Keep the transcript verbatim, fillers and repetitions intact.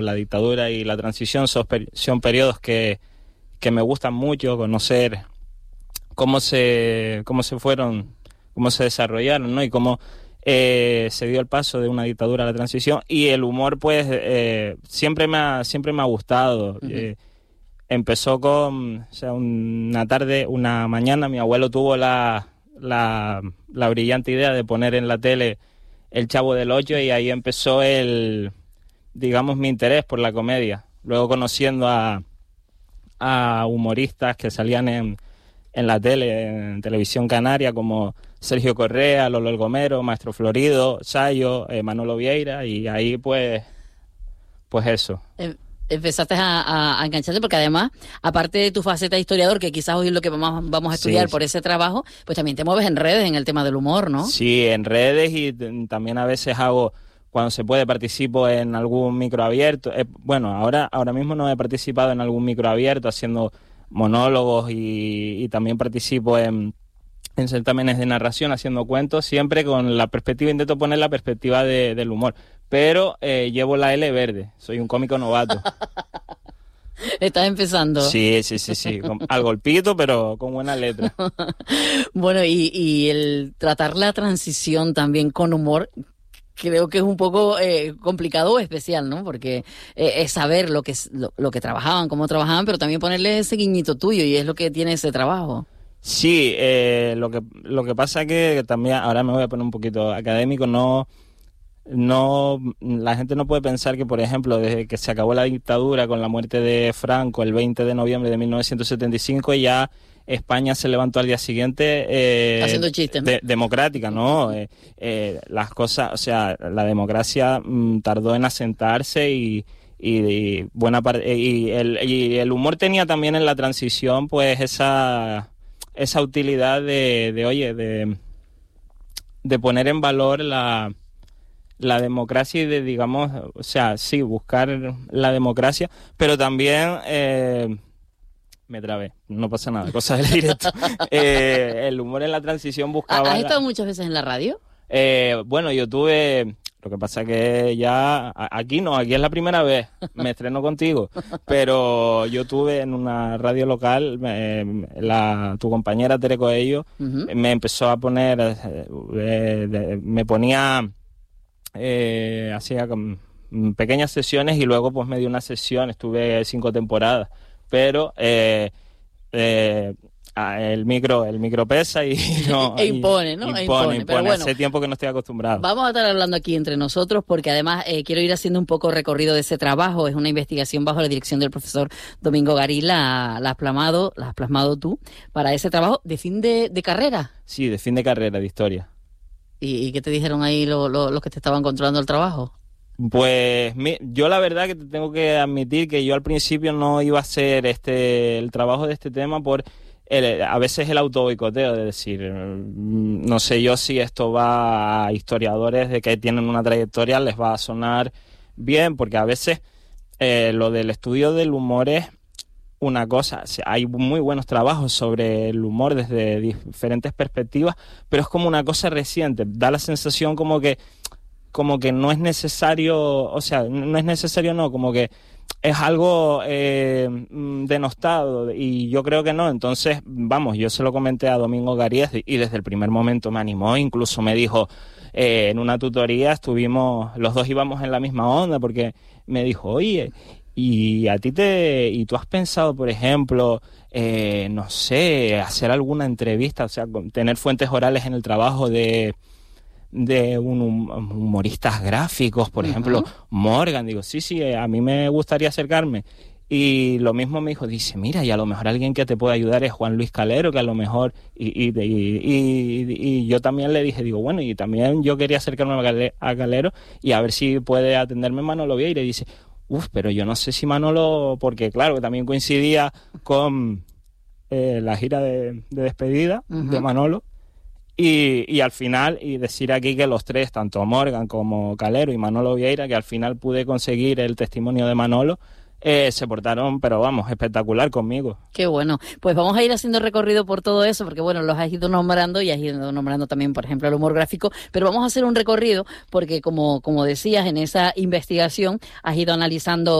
La dictadura y la transición son, son periodos que, que me gustan mucho, conocer cómo se, cómo se fueron, cómo se desarrollaron, ¿no? Y cómo eh, se dio el paso de una dictadura a la transición. Y el humor, pues, eh, siempre me ha, siempre me ha gustado. Uh-huh. Eh, empezó con, o sea, una tarde, una mañana, mi abuelo tuvo la, la, la brillante idea de poner en la tele El Chavo del Ocho, y ahí empezó el, digamos, mi interés por la comedia. Luego, conociendo a, a humoristas que salían en, en la tele, en televisión canaria, como Sergio Correa, Lolo El Gomero, Maestro Florido, Sayo, eh, Manolo Vieira, y ahí pues, pues eso. Eh. Empezaste a, a, a engancharte porque además, aparte de tu faceta de historiador, que quizás hoy es lo que vamos, vamos a estudiar sí, por sí. ese trabajo, pues también te mueves en redes en el tema del humor, ¿no? Sí, en redes, y t- también a veces hago, cuando se puede, participo en algún micro abierto. Eh, bueno, ahora, ahora mismo no he participado en algún micro abierto haciendo monólogos, y, y también participo en, en certámenes de narración haciendo cuentos, siempre con la perspectiva, intento poner la perspectiva de, del humor. Pero eh, llevo la L verde, soy un cómico novato. ¿Estás empezando? Sí, sí, sí, sí, con, al golpito, pero con buena letra. Bueno, y, y el tratar la transición también con humor, creo que es un poco eh, complicado o especial, ¿no? Porque eh, es saber lo que, lo, lo que trabajaban, cómo trabajaban, pero también ponerle ese guiñito tuyo, y es lo que tiene ese trabajo. Sí, eh, lo que lo que pasa que también, ahora me voy a poner un poquito académico, no... No, la gente no puede pensar que, por ejemplo, desde que se acabó la dictadura con la muerte de Franco el veinte de noviembre de mil novecientos setenta y cinco, ya España se levantó al día siguiente eh, haciendo chistes, ¿no? de, democrática, ¿no? Eh, eh, las cosas, o sea, la democracia mm, tardó en asentarse, y, y, y buena parte y el, y el humor tenía también en la transición, pues esa esa utilidad de, de oye, de de poner en valor la la democracia y de, digamos, o sea, sí, buscar la democracia, pero también, eh, me trabé, no pasa nada, cosas del directo. eh, el humor en la transición buscaba... ¿Has estado muchas veces en la radio? Eh, bueno, yo tuve, lo que pasa que ya, aquí no, aquí es la primera vez, me estreno contigo, pero yo tuve en una radio local, eh, la, tu compañera Tere Coello, uh-huh. me empezó a poner, eh, de, me ponía... Eh, hacía pequeñas sesiones, y luego pues me dio una sesión, estuve cinco temporadas, pero eh, eh, el micro el micro pesa y no, e impone, ¿no? Impone, e impone, impone. Pero bueno, hace tiempo que no estoy acostumbrado. Vamos a estar hablando aquí entre nosotros, porque además eh, quiero ir haciendo un poco recorrido de ese trabajo. Es una investigación bajo la dirección del profesor Domingo Garí, la, la has plasmado, la has plasmado tú para ese trabajo de fin de, de carrera. Sí, de fin de carrera de historia. ¿Y, y qué te dijeron ahí los lo, lo que te estaban controlando el trabajo? Pues mi, yo la verdad que te tengo que admitir que yo al principio no iba a hacer este el trabajo de este tema por el, a veces el autoboicoteo, de decir, no sé yo si esto va a historiadores de que tienen una trayectoria, les va a sonar bien, porque a veces eh, lo del estudio del humor es una cosa, hay muy buenos trabajos sobre el humor desde diferentes perspectivas, pero es como una cosa reciente, da la sensación como que como que no es necesario, o sea, no es necesario no, como que es algo eh, denostado, y yo creo que no. Entonces, vamos, yo se lo comenté a Domingo Garí y desde el primer momento me animó, incluso me dijo, eh, en una tutoría estuvimos, los dos íbamos en la misma onda, porque me dijo, oye, y a ti te, y tú has pensado, por ejemplo, eh, no sé, hacer alguna entrevista, o sea, tener fuentes orales en el trabajo de de un hum- humoristas gráficos, por uh-huh. ejemplo, Morgan. Digo, sí, sí, a mí me gustaría acercarme. Y lo mismo me dijo, dice, mira, y a lo mejor alguien que te puede ayudar es Juan Luis Calero, que a lo mejor... Y, y, y, y, y yo también le dije, digo, bueno, y también yo quería acercarme a, Gale- a Calero y a ver si puede atenderme Manolo Vieira. Y dice, uff, pero yo no sé si Manolo... Porque claro, que también coincidía con eh, la gira de, de despedida uh-huh. de Manolo. Y, y al final, y decir aquí que los tres, tanto Morgan como Calero y Manolo Vieira, que al final pude conseguir el testimonio de Manolo, eh, se portaron, pero vamos, espectacular conmigo. Qué bueno. Pues vamos a ir haciendo recorrido por todo eso, porque bueno, los has ido nombrando y has ido nombrando también, por ejemplo, el humor gráfico, pero vamos a hacer un recorrido porque como, como decías, en esa investigación has ido analizando